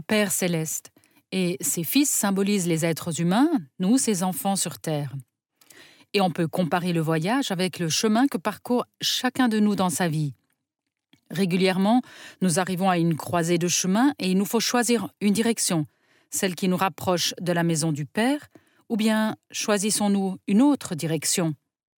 Père céleste. Et ses fils symbolisent les êtres humains, nous, ses enfants sur Terre. Et on peut comparer le voyage avec le chemin que parcourt chacun de nous dans sa vie. Régulièrement, nous arrivons à une croisée de chemins et il nous faut choisir une direction, celle qui nous rapproche de la maison du Père, ou bien choisissons-nous une autre direction?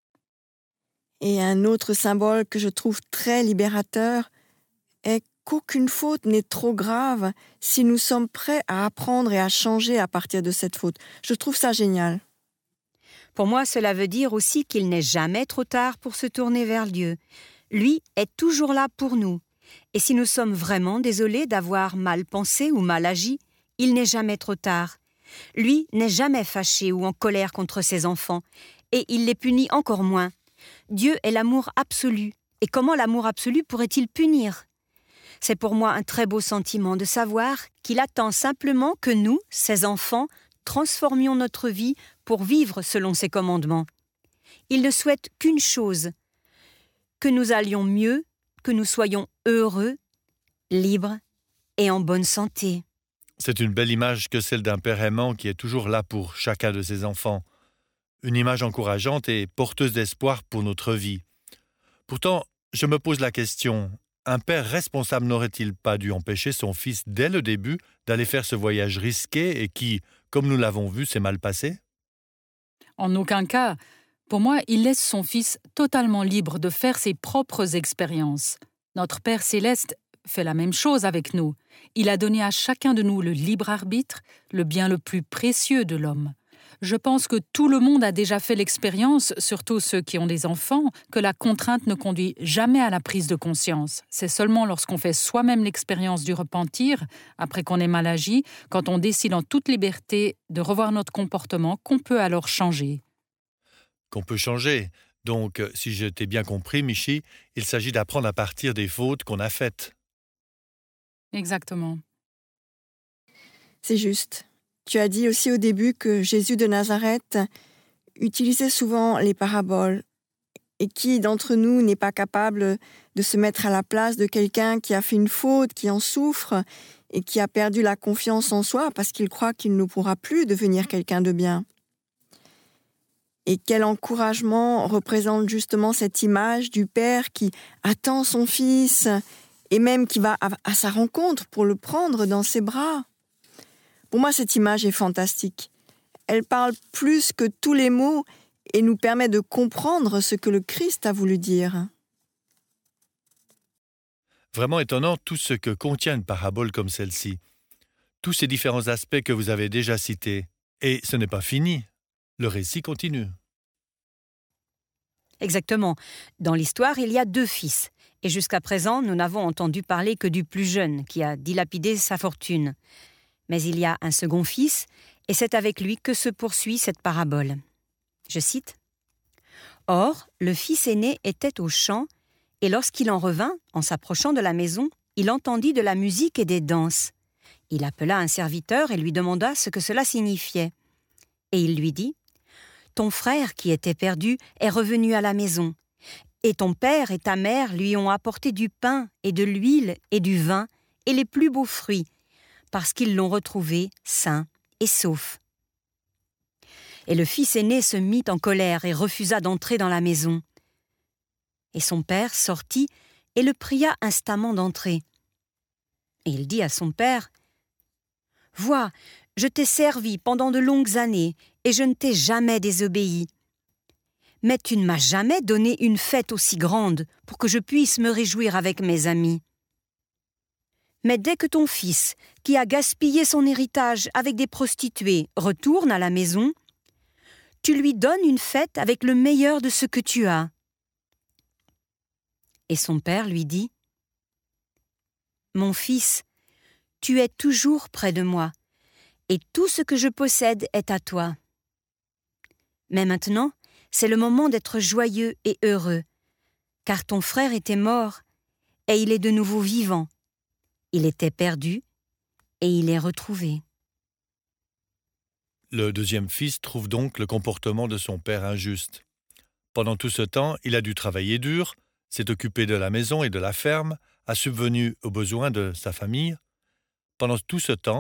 Et un autre symbole que je trouve très libérateur est qu'aucune faute n'est trop grave si nous sommes prêts à apprendre et à changer à partir de cette faute. Je trouve ça génial. Pour moi, cela veut dire aussi qu'il n'est jamais trop tard pour se tourner vers Dieu. Lui est toujours là pour nous. Et si nous sommes vraiment désolés d'avoir mal pensé ou mal agi, il n'est jamais trop tard. Lui n'est jamais fâché ou en colère contre ses enfants, et il les punit encore moins. Dieu est l'amour absolu, et comment l'amour absolu pourrait-il punir? C'est pour moi un très beau sentiment de savoir qu'il attend simplement que nous, ses enfants, transformions notre vie pour vivre selon ses commandements. Il ne souhaite qu'une chose, que nous allions mieux, que nous soyons heureux, libres et en bonne santé. C'est une belle image que celle d'un père aimant qui est toujours là pour chacun de ses enfants. Une image encourageante et porteuse d'espoir pour notre vie. Pourtant, je me pose la question, un père responsable n'aurait-il pas dû empêcher son fils dès le début d'aller faire ce voyage risqué et qui, comme nous l'avons vu, s'est mal passé? En aucun cas. Pour moi, il laisse son fils totalement libre de faire ses propres expériences. Notre Père céleste fait la même chose avec nous. Il a donné à chacun de nous le libre arbitre, le bien le plus précieux de l'homme. Je pense que tout le monde a déjà fait l'expérience, surtout ceux qui ont des enfants, que la contrainte ne conduit jamais à la prise de conscience. C'est seulement lorsqu'on fait soi-même l'expérience du repentir, après qu'on ait mal agi, quand on décide en toute liberté de revoir notre comportement, qu'on peut alors changer. Qu'on peut changer. Donc, si je t'ai bien compris, Michi, il s'agit d'apprendre à partir des fautes qu'on a faites. Exactement. C'est juste. Tu as dit aussi au début que Jésus de Nazareth utilisait souvent les paraboles. Et qui d'entre nous n'est pas capable de se mettre à la place de quelqu'un qui a fait une faute, qui en souffre et qui a perdu la confiance en soi parce qu'il croit qu'il ne pourra plus devenir quelqu'un de bien? Et quel encouragement représente justement cette image du Père qui attend son Fils et même qui va à sa rencontre pour le prendre dans ses bras. Pour moi, cette image est fantastique. Elle parle plus que tous les mots et nous permet de comprendre ce que le Christ a voulu dire. Vraiment étonnant tout ce que contient une parabole comme celle-ci. Tous ces différents aspects que vous avez déjà cités. Et ce n'est pas fini. Le récit continue. Exactement. Dans l'histoire, il y a 2 fils. Et jusqu'à présent, nous n'avons entendu parler que du plus jeune, qui a dilapidé sa fortune. Mais il y a un second fils, et c'est avec lui que se poursuit cette parabole. Je cite. « Or, le fils aîné était au champ, et lorsqu'il en revint, en s'approchant de la maison, il entendit de la musique et des danses. Il appela un serviteur et lui demanda ce que cela signifiait. Et il lui dit, « Ton frère qui était perdu est revenu à la maison, et ton père et ta mère lui ont apporté du pain et de l'huile et du vin et les plus beaux fruits, parce qu'ils l'ont retrouvé sain et sauf. » Et le fils aîné se mit en colère et refusa d'entrer dans la maison. Et son père sortit et le pria instamment d'entrer. Et il dit à son père, « Vois, je t'ai servi pendant de longues années et je ne t'ai jamais désobéi. Mais tu ne m'as jamais donné une fête aussi grande pour que je puisse me réjouir avec mes amis. Mais dès que ton fils, qui a gaspillé son héritage avec des prostituées, retourne à la maison, tu lui donnes une fête avec le meilleur de ce que tu as. » Et son père lui dit, « Mon fils, tu es toujours près de moi, et tout ce que je possède est à toi. Mais maintenant, c'est le moment d'être joyeux et heureux, car ton frère était mort, et il est de nouveau vivant. Il était perdu, et il est retrouvé. » Le deuxième fils trouve donc le comportement de son père injuste. Pendant tout ce temps, il a dû travailler dur, s'est occupé de la maison et de la ferme, a subvenu aux besoins de sa famille. Pendant tout ce temps,